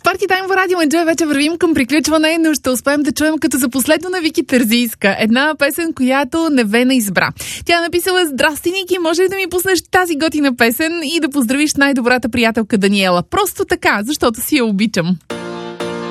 Парти Тайм в Радио Енджой вече вървим към приключване, но ще успеем да чуем като за последно на Вики Терзийска. Една песен, която Невена избра. Тя написала: "Здрасти, Ники, може ли да ми пуснеш тази готина песен и да поздравиш най-добрата приятелка Даниела? Просто така, защото си я обичам."